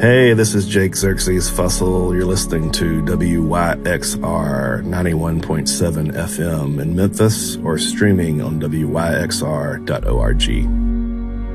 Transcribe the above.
Hey, this is Jake Xerxes Fussell. You're listening to WYXR 91.7 FM in Memphis or streaming on WYXR.org.